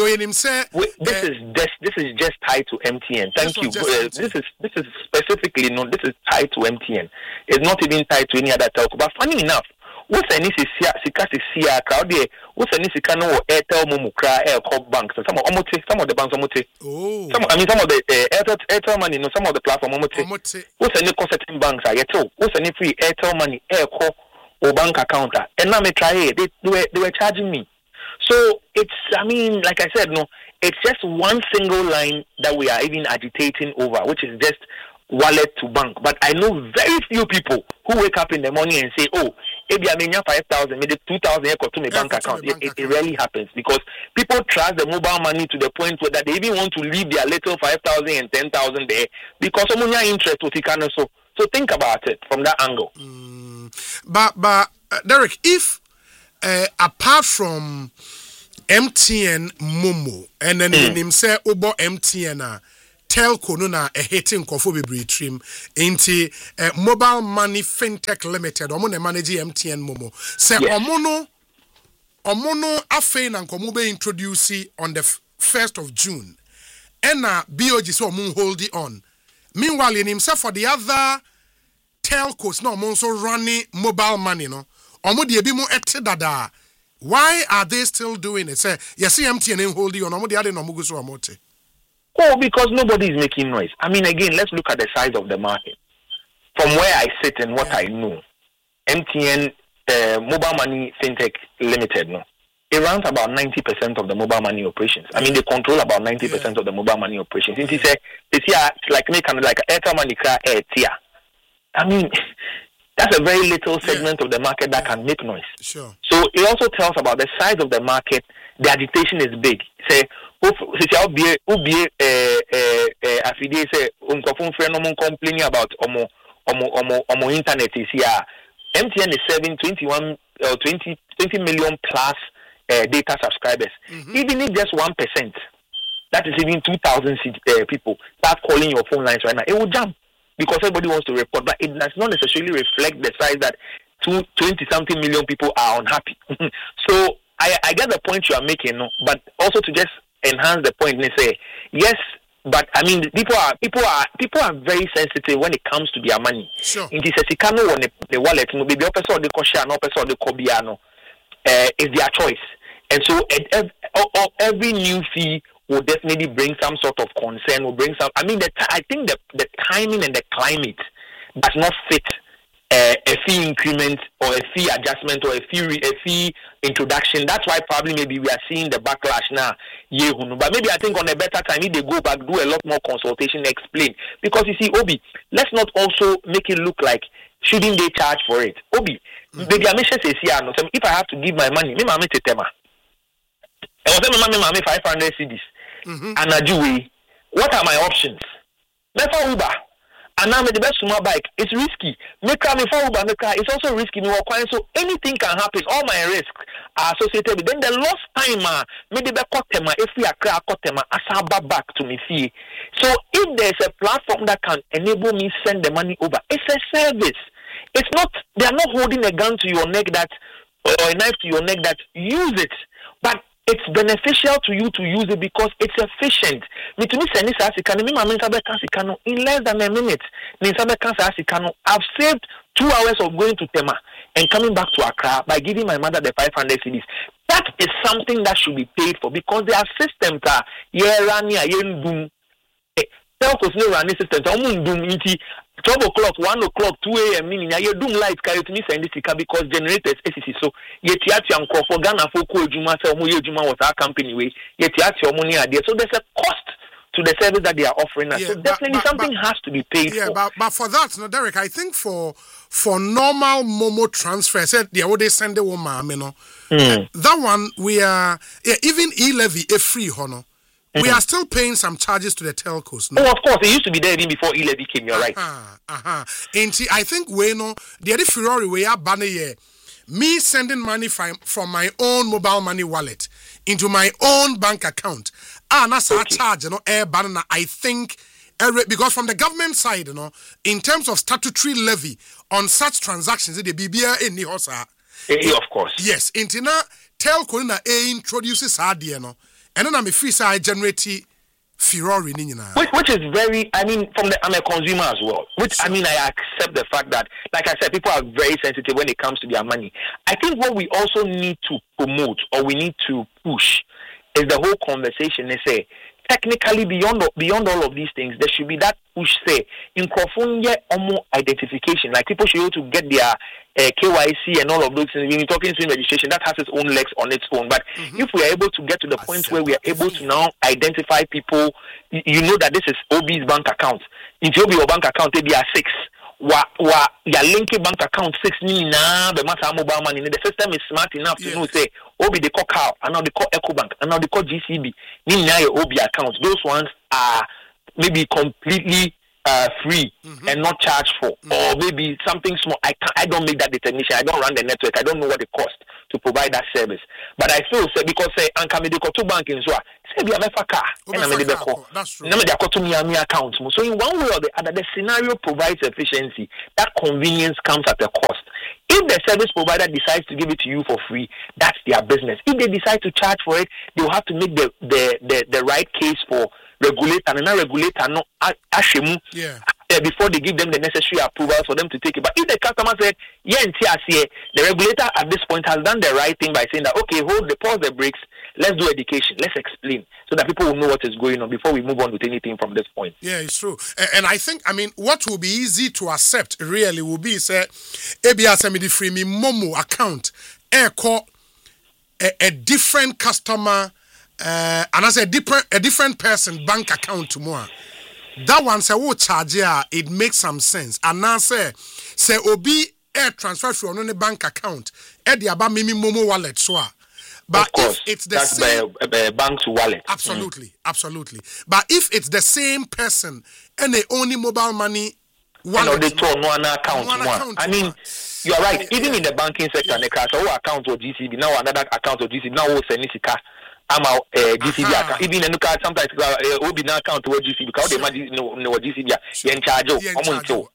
B: this is just tied to MTN. Thank you. This is specifically this is tied to MTN. It's not even tied to any other telco. But funny enough, what's any sika crowd there? What's any sika no Airtel Mumukra Aircorp banks? Some of the banks some of the Airtel money, some of the platform what's any certain banks are what's any free Airtel money Aircorp or bank account, and now me try it. They were charging me. So it's, like I said, it's just one single line that we are even agitating over, which is just wallet to bank. But I know very few people who wake up in the morning and say, "Oh, maybe I mean 5,000, maybe 2,000 to my bank account." It rarely happens because people trust the mobile money to the point where that they even want to leave their little 5,000 and 10,000 there because someone interest with so think about it from that angle. But Derek, if apart from MTN Momo, and then him say Obo MTN telco no na hitting nkofo bebre trim into Mobile Money Fintech Limited omo na manage MTN Momo say omo no afei na nkomo be introduce on the 1st of June and BOG so omo hold it on. Meanwhile in himself for the other telcos no omo so running mobile money no omo de bi mo ete dada. Why are they still doing it? Say you see MTN hold it on omo de ade no go so omote.
D: Oh, because nobody is making noise. I mean, again, let's look at the size of the market. From where I sit and what I know, MTN Mobile Money Fintech Limited, no, it runs about 90% of the mobile money operations. I mean, they control about 90% of the mobile money operations. It is like me kind of like Airtel Money car Airtia. I mean, that's a very little segment of the market that can make noise.
B: Sure.
D: So it also tells about the size of the market. The agitation is big. Say, afide say unkofun friend no complaining about omo internet is here. MTN is serving 20 million plus data subscribers. Even if just 1%, that is even 2,000 people start calling your phone lines right now, it will jump because everybody wants to report, but it does not necessarily reflect the size that 20-something million people are unhappy. So I get the point you are making, no, but also to just enhance the point and say yes, but I mean people are very sensitive when it comes to their money.
B: Sure.
D: In this sikano on the wallet, no baby person or the kosha, no person or the kobiano, is their choice, and so every new fee will definitely bring some sort of concern. Will bring some. I mean, I think the timing and the climate does not fit a fee increment or a fee adjustment or a fee introduction. That's why probably maybe we are seeing the backlash now. But maybe I think on a better time, if they go back, do a lot more consultation, explain. Because you see, Obi, let's not also make it look like shouldn't they charge for it. Obi, baby, I mentioned if I have to give my money, me mama tetema. I was telling my mama 500 cedis. And I do. What are my options? Let's Uber. And now the best summa bike, it's risky. Make car for Uber, it's also risky. So anything can happen. All my risks are associated with. Then the lost time, maybe the cotema, if we are crack cotema, asaba back to me fee. So if there's a platform that can enable me send the money over, it's a service. It's not. They are not holding a gun to your neck that or a knife to your neck that use it, but it's beneficial to you to use it because it's efficient. In less than a minute, I've saved 2 hours of going to Tema and coming back to Accra by giving my mother the 500 cedis. That is something that should be paid for because their systems are telcos no running systems. 12 o'clock, 1 o'clock, 2 a.m. meaning you do light carry to me send this because generators SEC so yet for Ghana for Juma was our company way yet money there. So there's a cost to the service that they are offering us. So definitely something has to be paid for.
B: But for that, no, Derek, I think for normal Momo transfer, said the they send the woman, that one we are even e-levy a free honor. We are still paying some charges to the telcos. No?
D: Oh, of course. It used to be there even before e-levy came. You're right.
B: And I think we know the other Ferrari we are banning me sending money from my own mobile money wallet into my own bank account. That's a charge, air banner. I think because from the government side, in terms of statutory levy on such transactions, the BBA in the Hosa.
D: Of course.
B: Yes. Intina telco na introduces ADN. And then I'm a free side generate Ferrari.
D: Which is very, I mean, I'm a consumer as well. Which, I mean, I accept the fact that, like I said, people are very sensitive when it comes to their money. I think what we also need to promote or we need to push is the whole conversation. They say, technically, beyond all of these things, there should be that push, say, in Krofunye Omo identification. Like people should be able to get their KYC and all of those things. When you're talking to registration, that has its own legs on its own. But if we are able to get to the point where we are able to now identify people, you know that this is OB's bank account. In your bank account, they are 6. Your linking bank account 6 na the matter mobile money. The system is smart enough to know say Obi they call Cow and now they call EcoBank and now they call GCB. Now your Obi accounts. Those ones are maybe completely free and not charged for, or maybe something small. I don't make that determination. I don't run the network. I don't know what it costs. to provide that service. But I feel say because say anka me dey go to bank in so say be a car and me dey call.
B: That's true.
D: Na me dey go to me account. So in one way or the other, the scenario provides efficiency. That convenience comes at a cost. If the service provider decides to give it to you for free, that's their business. If they decide to charge for it, they will have to make the right case for regulator and not regulator no ashemu.
B: Yeah.
D: Before they give them the necessary approval for them to take it. But if the customer said, the regulator at this point has done the right thing by saying that, okay, pause the brakes, let's do education, let's explain, so that people will know what is going on before we move on with anything from this point.
B: Yeah, it's true. And I think, what will be easy to accept really will be, say, ABS free me Momo account, a different customer, and as a different person bank account tomorrow. That one say what charge it makes some sense. And now say obi air transfer from on a bank account the about mimi Momo wallet so. But if it's the same
D: bank's wallet.
B: Absolutely. But if it's the same person and they only mobile money wallet,
D: they turn one account. I mean, you are right. Even in the banking sector, the account or GCB now another account or GCB now Senisika. I'm out GCB account. Even in the car sometimes will be an account to GCB because they might know GCB in charge of.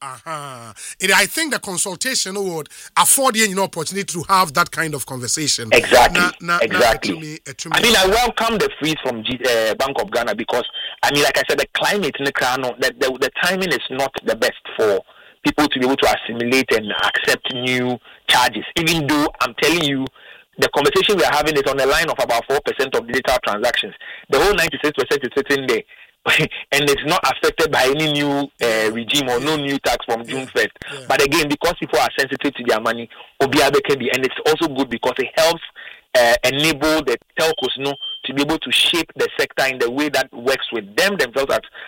B: I think the consultation would afford you an opportunity to have that kind of conversation.
D: Exactly. Exactly. I mean, I welcome the freeze from Bank of Ghana because like I said, the climate in the car, the timing is not the best for people to be able to assimilate and accept new charges. Even though I'm telling you, the conversation we are having is on the line of about 4% of digital transactions. The whole 96% is sitting there, and it's not affected by any new regime or no new tax from June 1st. Yeah. But again, because people are sensitive to their money, Obiabe can be, and it's also good because it helps enable the telcos to be able to shape the sector in the way that works with themselves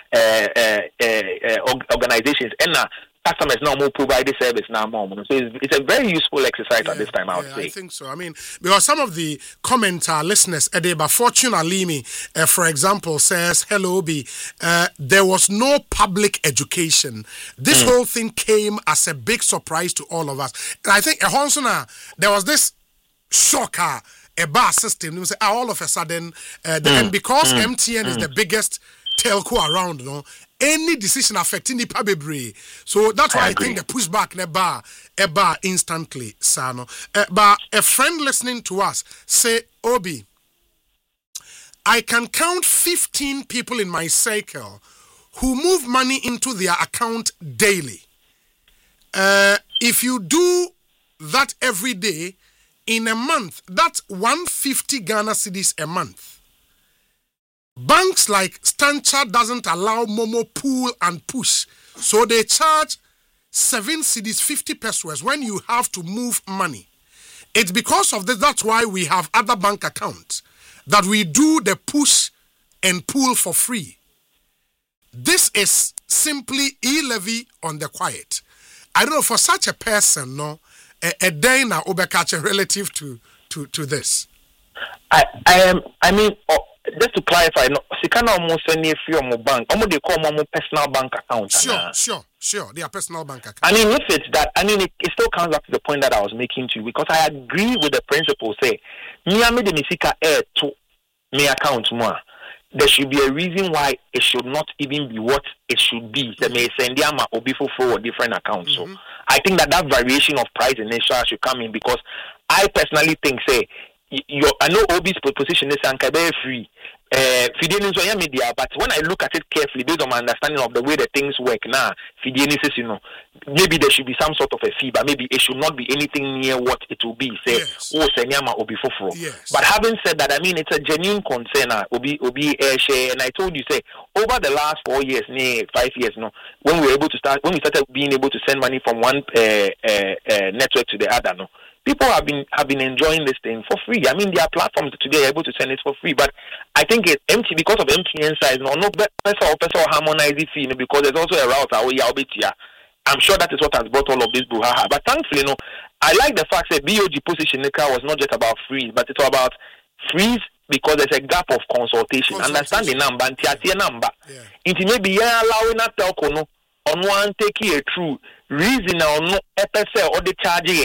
D: as organizations. And customers now more provide the service now more. So it's a very useful exercise at this time, I would say.
B: I think so. Because some of the commenter listeners, Edeba Fortune Alimi, for example, says, hello, Obi, there was no public education. This whole thing came as a big surprise to all of us. And I think, there was this shocker, a bar system. You say, all of a sudden, and because MTN is the biggest telco around, any decision affecting the Pabebre. So that's why I think the pushback never instantly, Sano. But a friend listening to us say, Obi, I can count 15 people in my circle who move money into their account daily. If you do that every day, in a month, that's 150 Ghana cedis a month. Banks like Stanchart doesn't allow Momo pull and push. So they charge 7 cedis 50 pesos when you have to move money. It's because of this, that's why we have other bank accounts that we do the push and pull for free. This is simply e-levy on the quiet. I don't know, for such a person, a day now Obekache relative to this.
D: Just to clarify, Sikana almost any free on my bank. They call my personal bank account.
B: Sure. They are personal bank account.
D: If it's that, it still comes back to the point that I was making to you because I agree with the principle. Say, me the misika air to me account more. There should be a reason why it should not even be what it should be. The may send yama or before for different accounts. So I think that variation of price in nature should come in because I personally think I know Obi's position is very free. Media, but when I look at it carefully, based on my understanding of the way the things work now, maybe there should be some sort of a fee, but maybe it should not be anything near what it will be. Say,
B: yes.
D: But having said that, it's a genuine concern. Obi share, and I told you, over the last 4 years, 5 years, when we started being able to send money from one network to the other, people have been enjoying this thing for free. There are platforms today are able to send it for free, but I think it's empty because of MTN size. No better harmonize the fee because there's also a route. I'm sure that is what has brought all of this brouhaha. But thankfully, I like the fact that BOG position in the car was not just about freeze, but it's about freeze because there's a gap of consultation. Understand the number, and number. It may be allowing that telco on one take a true reason or no episode or the charging.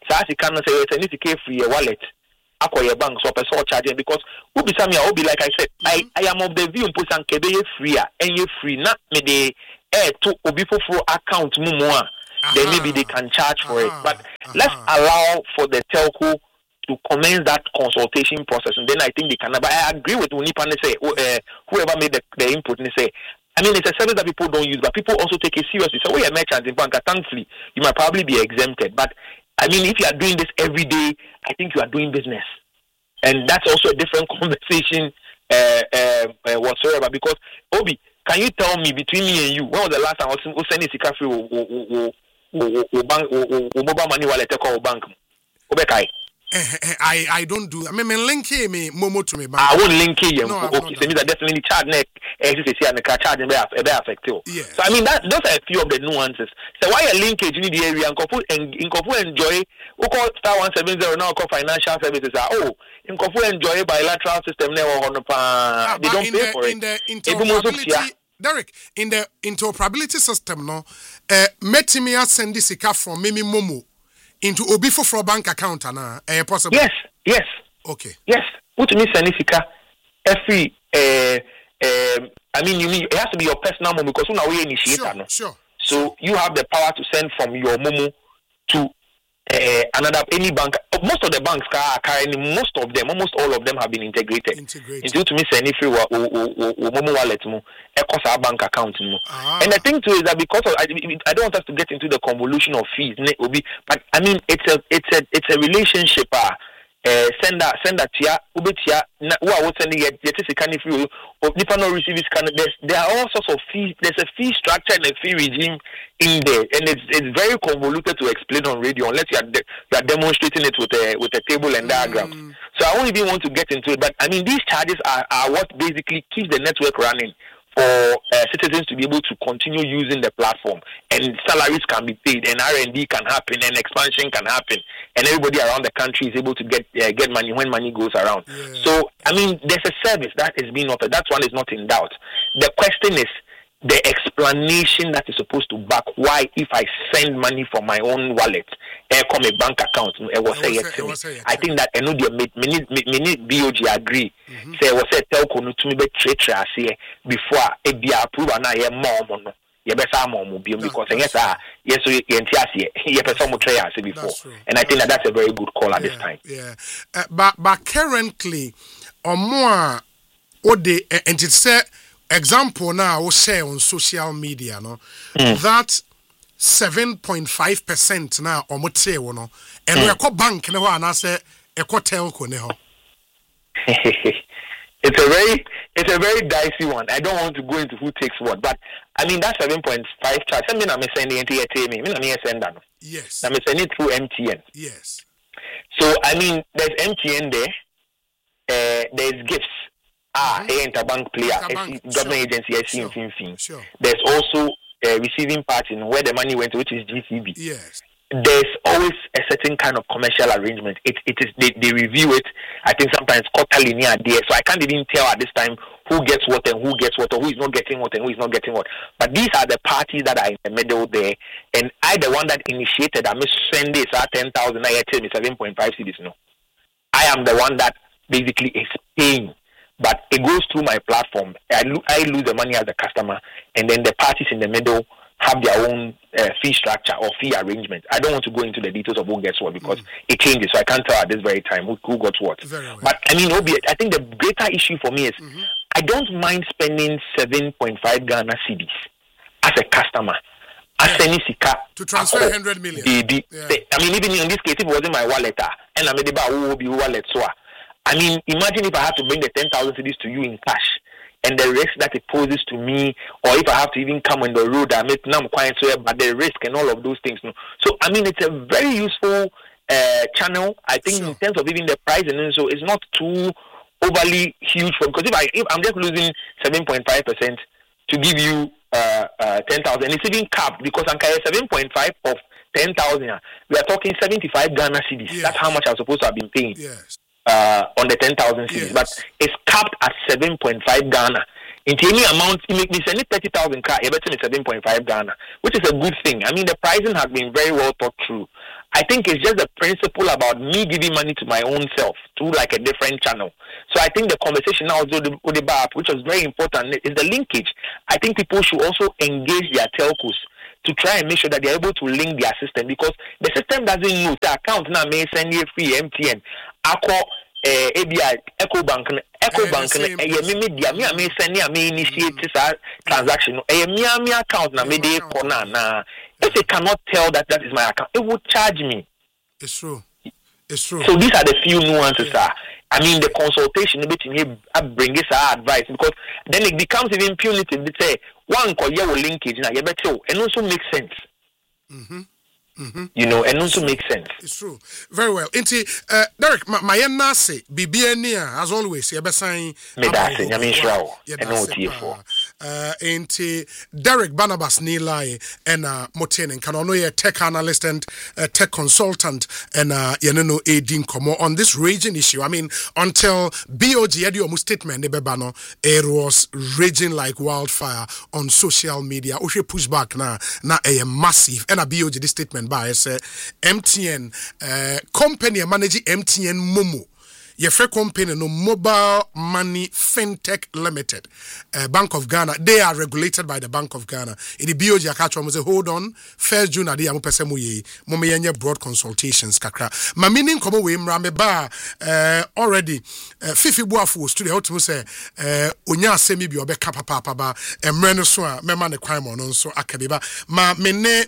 D: Sasi can say it's a need free wallet. Acquire bank so person charging because Ubi Samia Obi, like I said, I am of the view and put some kebe free and you free not me the air to Obi for account mumwa. Then maybe they can charge for it. But let's allow for the telco to commence that consultation process, and then I think they can. But I agree with Unipan say whoever made the input and say, I mean, it's a service that people don't use, but people also take it seriously. So, we are merchants in bank. Thankfully, you might probably be exempted. But I mean, if you are doing this every day, I think you are doing business, and that's also a different conversation whatsoever. Because Obi, can you tell me between me and you, when was the last time I was sending Sika free mobile money wallet call bank? Obekai.
B: I don't do. I mean, link me Momo to me.
D: I won't link you. Okay, so means definitely charge neck. And the charge and be affected.
B: Yeah.
D: So I mean those are a few of the nuances. So why a linkage in the area and Kofu enjoy? We call star 170 now call financial services. In Kofu enjoy bilateral system never on they don't pay for it.
B: In the interoperability, Derek, in the interoperability system, no, Metimia send this from Mimi Momo into Obifo for bank account possible.
D: Yes.
B: Okay.
D: Yes. What me Sanifika every I mean you it has to be your personal Momo because now we initiate
B: Sure.
D: So you have the power to send from your Momo to another any bank. Most of the banks are carrying almost all of them have been integrated. Into to me send if you Momo wallet mo our bank account mo. And the thing too is that because of, I don't want us to get into the convolution of fees, but I mean it's a relationship. Send that tia ubetia who are sending yet is a kind of free or if not receive this kind of there are all sorts of fees. There's a fee structure and a fee regime in there, and it's very convoluted to explain on radio unless you are demonstrating it with a table and diagrams. So I won't even want to get into it, but I mean these charges are what basically keeps the network running for citizens to be able to continue using the platform, and salaries can be paid, and R&D can happen, and expansion can happen, and everybody around the country is able to get money when money goes around. Yeah. So, I mean, there's a service that is being offered. That one is not in doubt. The question is the explanation that is supposed to back why if I send money from my own wallet, come a bank account, I think that I know the many BOG agree. Say was a telco no to me be trade before a be approve and I more no. You better more because yes so you person mo try before. And I think that's a very good call at this time.
B: Yeah. But currently more what they and it's example now we share on social media no that 7.5% now omote no and we call bank ne ho anase e call telco ne ho.
D: It's a very dicey one. I don't want to go into who takes what, but I mean that 7.5 charge. I mean I'm sending it me. I send that.
B: Yes.
D: I'm sending it through MTN.
B: Yes.
D: So I mean there's MTN there. There's gifts. Interbank player, government agency,
B: Sure.
D: There's also a receiving part in where the money went, which is GCB.
B: Yes.
D: There's always a certain kind of commercial arrangement. It is they review it. I think sometimes quarterly near there. So I can't even tell at this time who gets what and who gets what, or who is not getting what and who is not getting what. But these are the parties that are in the middle there. And I, the one that initiated, I must send this at 10,000. I tell me 7.5 cedis. No, I am the one that basically is paying. But it goes through my platform. I lose the money as a customer, and then the parties in the middle have their own fee structure or fee arrangement. I don't want to go into the details of who gets what because it changes, so I can't tell at this very time who got what. But I mean, I think the greater issue for me is I don't mind spending 7.5 Ghana cedis as a customer.
B: To transfer 100 million.
D: I mean, even in this case, if it wasn't my wallet, and I made about wallet, so. I mean, imagine if I have to bring the 10,000 cedis to you in cash, and the risk that it poses to me, or if I have to even come on the road, I make them quiet, but the risk and all of those things. No. So, I mean, it's a very useful channel. I think in terms of even the price, and so it's not too overly huge because if I'm just losing 7.5% to give you 10,000, it's even capped because I'm 7.5 of 10,000. We are talking 75 Ghana cedis.
B: Yes.
D: That's how much I'm supposed to have been paying.
B: Yes.
D: On the 10,000 cedis, but it's capped at 7.5 Ghana. Into any amount, it makes me send 30,000 car, you better 7.5 Ghana, which is a good thing. I mean, the pricing has been very well thought through. I think it's just the principle about me giving money to my own self through like a different channel. So I think the conversation now with the BAP, which was very important, is the linkage. I think people should also engage their telcos to try and make sure that they're able to link their system, because the system doesn't know the account now may send you free MTN, Aqua, ABI, EcoBank, me send you me initiate this transaction. Me account na me de corner na. If it cannot tell that is my account, it would charge me.
B: It's true. It's true.
D: So these are the few nuances, sir. I mean, the consultation bring this advice, because then it becomes even punitive. They say one call you linkage now, you better, and also makes sense. You know, and also makes sense.
B: It's true. Very well. Inti Derek, my nase BBNia as always. You be saying Inti Derek Barnabas Nilai and Moten can ono ye tech analyst and tech consultant and yeneno Edin Komo on this raging issue. I mean, until BOG had your statement nebebano, it was raging like wildfire on social media. Oshe pushback na a massive and a BOG this statement by MTN company managing MTN Momo. Your free company no Mobile Money Fintech Limited, Bank of Ghana. They are regulated by the Bank of Ghana. In the BOG, I catch one say, hold on. 1st June, adi amu pese muye. Mume broad consultations kakra. Ma meaning komo we mrambe ba already. Fifi buafu studio out mu say onya semi bi obe kapapa ba emre no so a mema ne kwan mo no so akabeba. Ma mene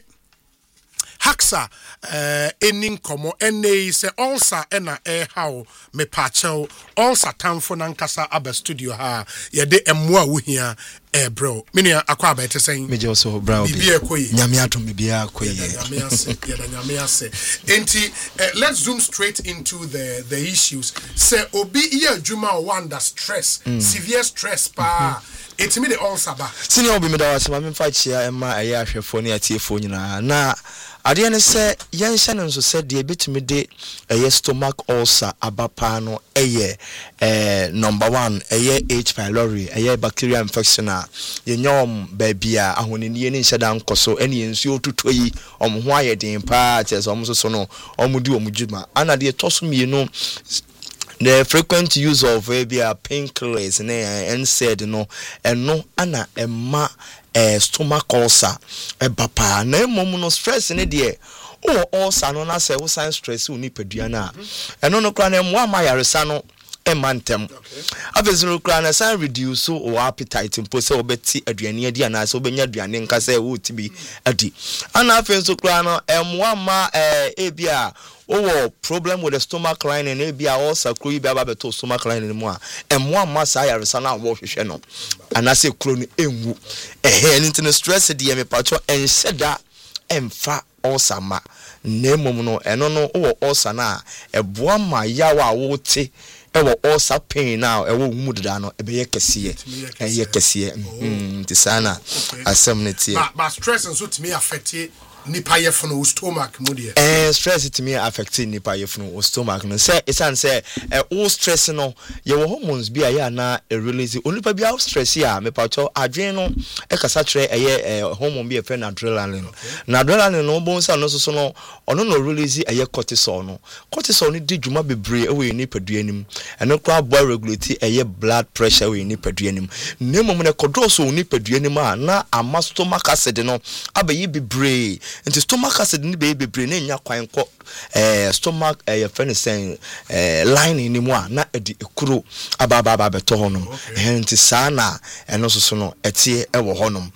B: Haxa enin komo ene se also ena how me pachel also tamfo nankasa aba studio ha ye de emwa wo hia bro menia akwa ba etesen
E: meje also bro
B: bibia koyi
E: nyame atom bibia koyi
B: nyame ase enti let's zoom straight into the issues say obi ye adwuma o under stress severe stress pa etimi de also ba
E: senior obi me da wase ma me fa chia ema aye ahwefo ne atiefo nyina na ade ne se yenhye ne nso se de betumi de stomach ulcer abapa no number 1 H pylori bacterial infection a yenyom baabia ahonini ne nhyeda nkoso ene yensu otutoyi omho ayeden pa ches omso no omudi omudwuma ana de toso mienu the frequent use of painkillers and said no and no ana emma stomach ulcer bapa na mom no stress ne de ulcer no na say wo sign stress uni padua na eno no kra na mo amayaresa no emantem abezuru kra na say reduce o appetite mpo say obeti aduane adi ana say obenya aduane nka say wo tibi adi ana afenso kra no emwa ma ebia problem with the stomach lining and be also crew be aba beto stomach lining mu a emwa masa yaresa na wo hwehwe no anase kro no enwu anything stress de me pacho enhyeda emfa osama nemom no eno no wo osa na eboa ma yawa wo te ewo osa pain now ewo mudda no ebe ye kesiye tisana asemneti
B: but stress and so to me affect nipa yefno stomach modie
E: stress it me affect nipa yefno stomach no say isan say all stress no ye hormones bi aya na release onipa bi stress ya me pacho adwen no e kasa kire hormone bi e fe na adrenaline na adrenaline no bon sa no so no ono no release cortisol no di dwuma bebre e we nipa duanim eno kwa boy regulate blood pressure we nipa duanim nemom ne kodoso nipa duanim a na ama stomach acid no abayi bebre into stomach acid ni bebre na nya kwan ko stomach friend saying line ni mu a na edi ekuro ababa beto honom enti sana eno so no etie ewo honom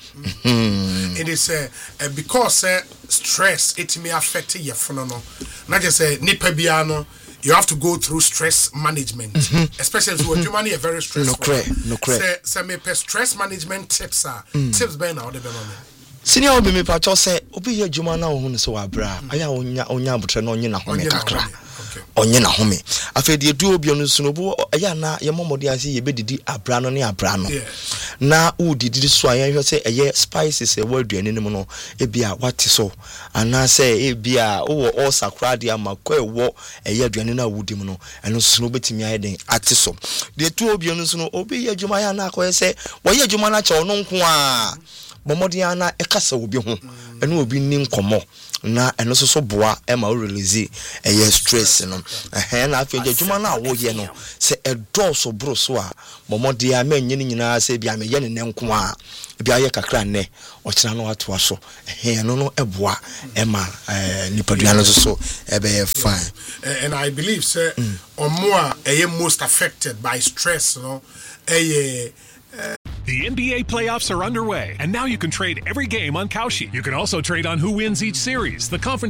B: it is because stress it may affect your phone no na just say nipa bia no you have to go through stress management especially when you money a very stressful
E: no correct
B: say me stress management tips tips by now the
E: senior obi me pacho say obi ye djuma na ohun so wabra aya onya abotre na onye na home kakra onye na home afedi edu obi onu so no aya na ye momode ase ye bedidi abra no ne abra no na udidi so aya hwe say eye spices e waduane nim no ebia wate so ana say ebia wo all sakrade amakwa ewo eye aduane na wudim no eno so no betimi ayeden ate so de edu obi onu so no obi ye djuma ya na akoye say wo ye djuma na che ono nko a bɔmmɔden ana ɛkasa obi ho ɛne obi ni nkɔmmɔ na ɛno so boa ɛma o release ɛyɛ stress no na afei adwuma no a woyɛ no sɛ ɛdɔɔso boro so a bɔmmɔden a manyɛ no nyinaa sɛ bia meyɛ ne nko a bia yɛ kakra nnɛ ɔkyena no atoa so ɛno no ɛboa ɛma nipadua no so ɛbɛyɛ fine.
B: And I believe say omo a most affected by stress,
F: The NBA playoffs are underway, and now you can trade every game on Kalshi. You can also trade on who wins each series, the conference